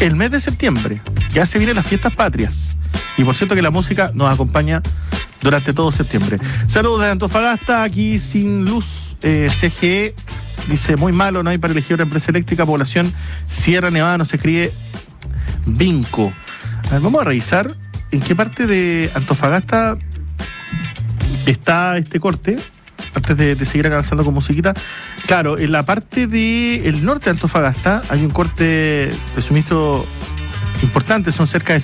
el mes de septiembre. Ya se vienen las fiestas patrias. Y por cierto que la música nos acompaña durante todo septiembre. Saludos de Antofagasta, aquí sin luz. CGE dice, muy malo, no hay para elegir una empresa eléctrica. Población Sierra Nevada, no se escribe Vinco. A ver, vamos a revisar en qué parte de Antofagasta está este corte, antes de seguir avanzando con musiquita. Claro, en la parte del norte de Antofagasta hay un corte de suministro importante, son cerca de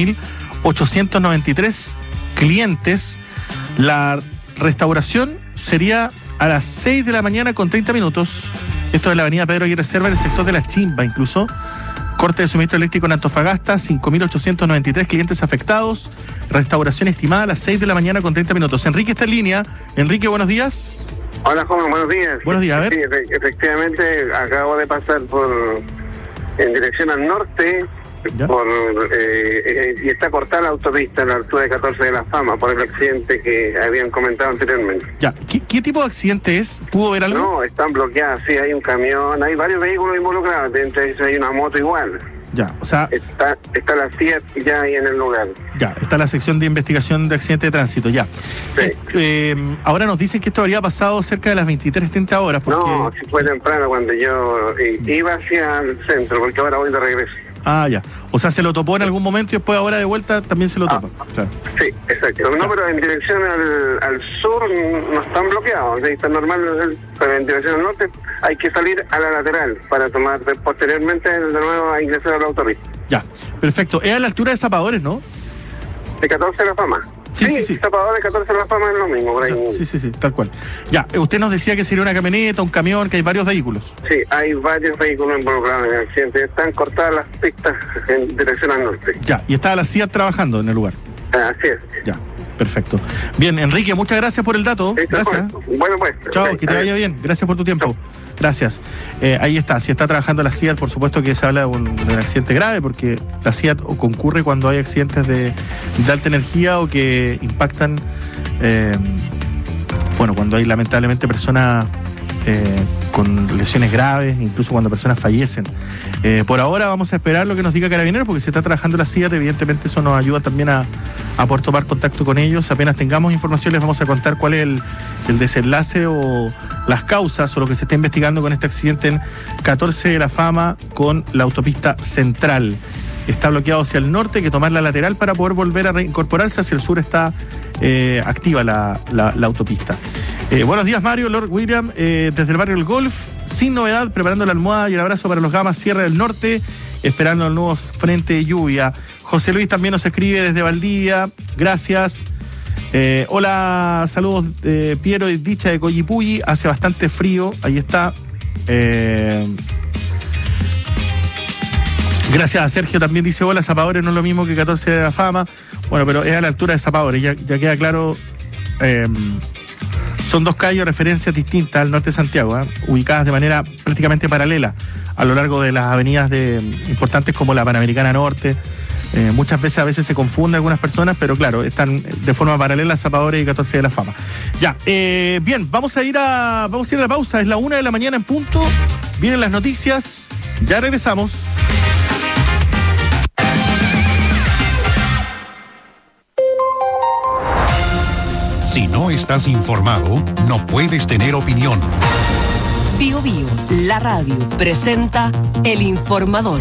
5.893 clientes. La restauración sería a las 6 de la mañana con 30 minutos. Esto es la avenida Pedro Aguirre Cerda, en el sector de La Chimba incluso. Corte de suministro eléctrico en Antofagasta, 5.893 clientes afectados. Restauración estimada a las 6 de la mañana con 30 minutos. Enrique está en línea. Enrique, buenos días. Hola, joven, buenos días. Buenos días, a ver. Sí, efectivamente, acabo de pasar en dirección al norte, y está cortada la autopista a la altura de 14 de la Fama por el accidente que habían comentado anteriormente. Ya, ¿qué tipo de accidente es? ¿Pudo ver algo? No, están bloqueadas, sí, hay un camión, hay varios vehículos involucrados, entre ellos hay una moto igual. Ya, o sea... Está la Fiat ya ahí en el lugar. Ya, está la sección de investigación de accidentes de tránsito, ya. Sí. Ahora nos dicen que esto habría pasado cerca de las 23:30 horas. Porque... No, si fue temprano cuando yo iba hacia el centro, porque ahora voy de regreso. Ah, ya. O sea, se lo topó en algún momento y después ahora de vuelta también se lo topa. Claro. Sí, exacto. No, pero en dirección al sur no están bloqueados. Ahí está normal, pero en dirección al norte hay que salir a la lateral para tomar posteriormente de nuevo a ingresar a la autopista. Ya, perfecto. Es a la altura de Zapadores, ¿no? De 14 de la Fama. Sí. Zapadores, 14 de la Fama es lo mismo, por ahí. Sí, tal cual. Ya, usted nos decía que sería una camioneta, un camión, que hay varios vehículos. Sí, hay varios vehículos involucrados en el accidente. Están cortadas las pistas en dirección al norte. Ya, y está la CIA trabajando en el lugar. Así es. Ya, perfecto. Bien, Enrique, muchas gracias por el dato. Gracias. Bueno, pues. Chao, que te vaya bien. Gracias por tu tiempo. Chao. Gracias. Ahí está, si está trabajando la CIA, por supuesto que se habla de un accidente grave, porque la CIA concurre cuando hay accidentes de alta energía o que impactan, cuando hay lamentablemente personas con lesiones graves, incluso cuando personas fallecen. Por ahora vamos a esperar lo que nos diga Carabineros, porque se está trabajando la CIA, evidentemente eso nos ayuda también a poder tomar contacto con ellos. Apenas tengamos información les vamos a contar cuál es el desenlace o las causas o lo que se está investigando con este accidente en 14 de la Fama con la autopista central. Está bloqueado hacia el norte, hay que tomar la lateral para poder volver a reincorporarse. Hacia el sur está activa la autopista. Buenos días, Mario, Lord William, desde el barrio El Golf, sin novedad, preparando la almohada y el abrazo para los Gamas Sierra del Norte, esperando el nuevo frente de lluvia. José Luis también nos escribe desde Valdivia, gracias. Hola, saludos de Piero y Dicha de Coyipulli, hace bastante frío, ahí está. Gracias a Sergio, también dice, hola, Zapadores no es lo mismo que 14 de la Fama. Bueno, pero es a la altura de Zapadores, ya queda claro. Son dos calles de referencias distintas al norte de Santiago, ubicadas de manera prácticamente paralela a lo largo de las avenidas importantes como la Panamericana Norte. Muchas veces se confunden algunas personas, pero claro, están de forma paralela a Zapadores y 14 de la Fama. Ya, bien, vamos a ir a la pausa, es la 1 de la mañana en punto, vienen las noticias, ya regresamos. Si no estás informado, no puedes tener opinión. BioBio, la radio, presenta El Informador.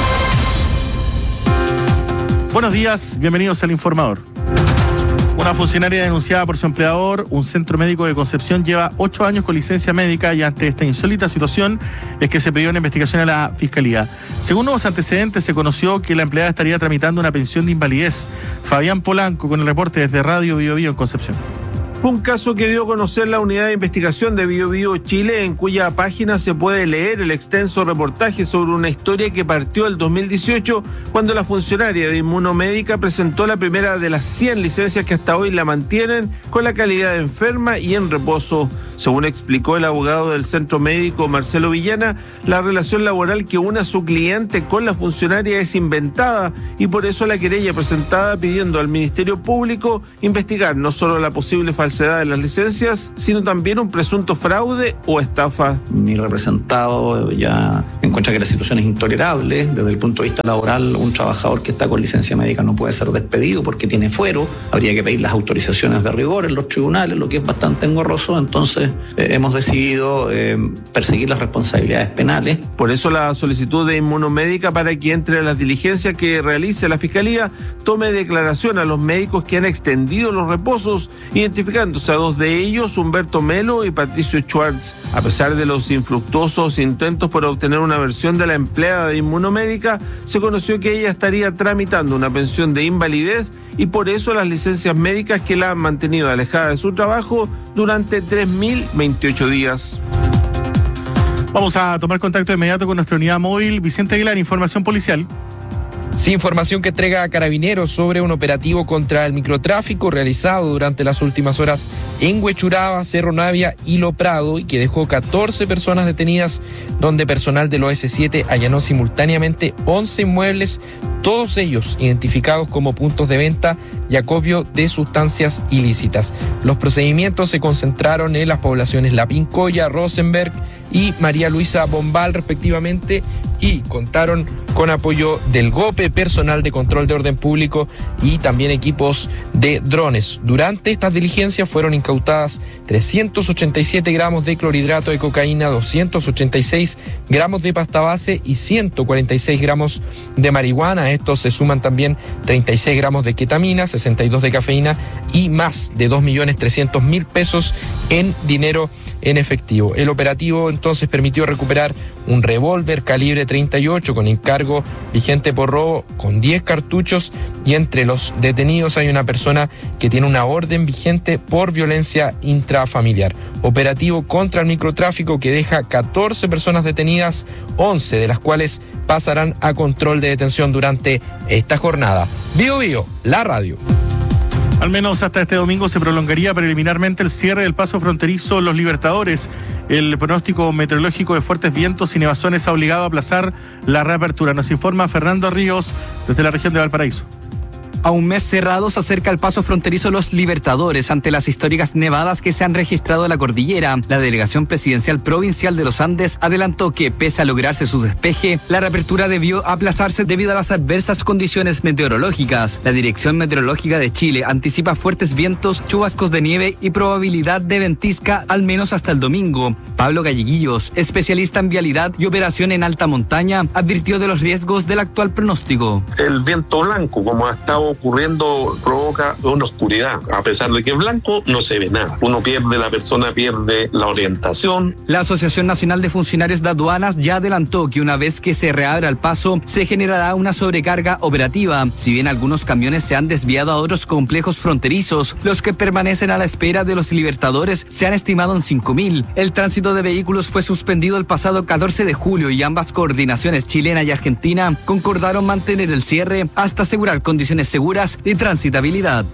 Buenos días, bienvenidos al Informador. Una funcionaria denunciada por su empleador, un centro médico de Concepción, lleva 8 años con licencia médica y ante esta insólita situación es que se pidió una investigación a la Fiscalía. Según nuevos antecedentes, se conoció que la empleada estaría tramitando una pensión de invalidez. Fabián Polanco con el reporte desde Radio BioBio en Concepción. Fue un caso que dio a conocer la unidad de investigación de BioBio Chile, en cuya página se puede leer el extenso reportaje sobre una historia que partió el 2018, cuando la funcionaria de Inmunomédica presentó la primera de las 100 licencias que hasta hoy la mantienen con la calidad de enferma y en reposo. Según explicó el abogado del centro médico Marcelo Villana, la relación laboral que une a su cliente con la funcionaria es inventada y por eso la querella presentada pidiendo al Ministerio Público investigar no solo la posible falsedad de las licencias, sino también un presunto fraude o estafa. Mi representado ya encuentra que la situación es intolerable. Desde el punto de vista laboral, un trabajador que está con licencia médica no puede ser despedido porque tiene fuero. Habría que pedir las autorizaciones de rigor en los tribunales, lo que es bastante engorroso. Entonces, hemos decidido perseguir las responsabilidades penales. Por eso la solicitud de inmunomédica para que entre a las diligencias que realice la Fiscalía tome declaración a los médicos que han extendido los reposos, identificándose a dos de ellos, Humberto Melo y Patricio Schwartz. A pesar de los infructuosos intentos por obtener una versión de la empleada de inmunomédica, se conoció que ella estaría tramitando una pensión de invalidez y por eso las licencias médicas que la han mantenido alejada de su trabajo durante 3.028 días. Vamos a tomar contacto de inmediato con nuestra unidad móvil. Vicente Aguilar, información policial. Sí, información que entrega a Carabineros sobre un operativo contra el microtráfico realizado durante las últimas horas en Huechuraba, Cerro Navia y Lo Prado y que dejó 14 personas detenidas, donde personal del OS7 allanó simultáneamente 11 inmuebles, todos ellos identificados como puntos de venta y acopio de sustancias ilícitas. Los procedimientos se concentraron en las poblaciones La Pincoya, Rosenberg y María Luisa Bombal respectivamente y contaron con apoyo del GOPE, personal de control de orden público y también equipos de drones. Durante estas diligencias fueron incautadas 387 gramos de clorhidrato de cocaína, 286 gramos de pasta base y 146 gramos de marihuana. A estos se suman también 36 gramos de ketamina, 62 de cafeína y más de 2.300.000 pesos en dinero en efectivo. El operativo entonces permitió recuperar un revólver calibre 38 con encargo vigente por robo con 10 cartuchos y entre los detenidos hay una persona que tiene una orden vigente por violencia intrafamiliar. Operativo contra el microtráfico que deja 14 personas detenidas, 11 de las cuales pasarán a control de detención durante esta jornada. Bío Bío, la radio. Al menos hasta este domingo se prolongaría preliminarmente el cierre del paso fronterizo Los Libertadores. El pronóstico meteorológico de fuertes vientos y nevazones ha obligado a aplazar la reapertura. Nos informa Fernando Ríos desde la región de Valparaíso. A un mes cerrado se acerca el paso fronterizo Los Libertadores ante las históricas nevadas que se han registrado en la cordillera. La Delegación Presidencial Provincial de los Andes adelantó que, pese a lograrse su despeje, la reapertura debió aplazarse debido a las adversas condiciones meteorológicas. La Dirección Meteorológica de Chile anticipa fuertes vientos, chubascos de nieve y probabilidad de ventisca al menos hasta el domingo. Pablo Galleguillos, especialista en vialidad y operación en alta montaña, advirtió de los riesgos del actual pronóstico. El viento blanco, como ha estado ocurriendo, provoca una oscuridad. A pesar de que es blanco, no se ve nada. La persona pierde la orientación. La Asociación Nacional de Funcionarios de Aduanas ya adelantó que una vez que se reabra el paso, se generará una sobrecarga operativa. Si bien algunos camiones se han desviado a otros complejos fronterizos, los que permanecen a la espera de Los Libertadores se han estimado en 5.000. El tránsito de vehículos fue suspendido el pasado 14 de julio y ambas coordinaciones chilena y argentina concordaron mantener el cierre hasta asegurar condiciones seguras de transitabilidad.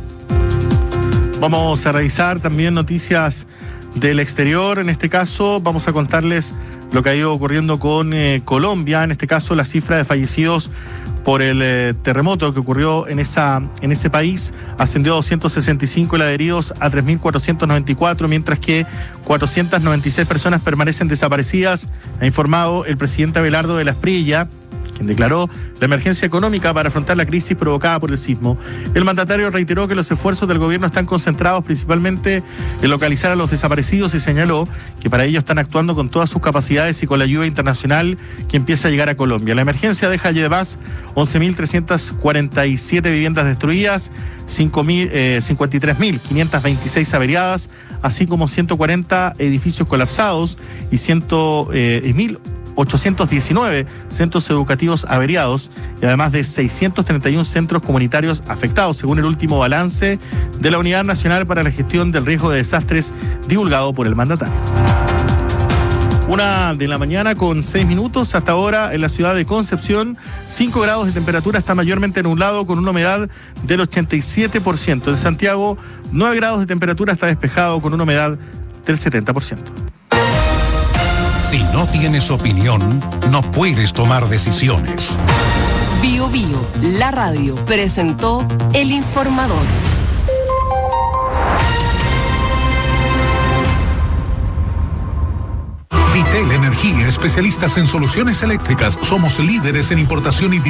Vamos a revisar también noticias del exterior. En este caso vamos a contarles lo que ha ido ocurriendo con Colombia. En este caso la cifra de fallecidos por el terremoto que ocurrió en ese país ascendió a 265 y la de heridos a 3.494, mientras que 496 personas permanecen desaparecidas, ha informado el presidente Abelardo de la Espriella, quien declaró la emergencia económica para afrontar la crisis provocada por el sismo. El mandatario reiteró que los esfuerzos del gobierno están concentrados principalmente en localizar a los desaparecidos y señaló que para ello están actuando con todas sus capacidades y con la ayuda internacional que empieza a llegar a Colombia. La emergencia deja además 11.347 viviendas destruidas, 53.526 averiadas, así como 140 edificios colapsados y 1.819 centros educativos averiados y además de 631 centros comunitarios afectados, según el último balance de la Unidad Nacional para la Gestión del Riesgo de Desastres divulgado por el mandatario. 1:00 a.m. con 6 minutos. Hasta ahora en la ciudad de Concepción, 5 grados de temperatura, está mayormente nublado con una humedad del 87%. En Santiago, 9 grados de temperatura, está despejado con una humedad del 70%. Si no tienes opinión, no puedes tomar decisiones. Bio Bio, la radio, presentó El Informador. Vitel Energía, especialistas en soluciones eléctricas. Somos líderes en importación y